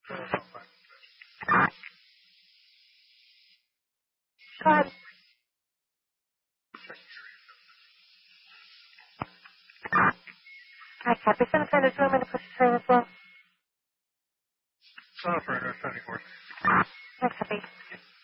Go ahead. Hi, copy. Send a friend. I'm going to push the train as well. Son operator 74. Hi, copy.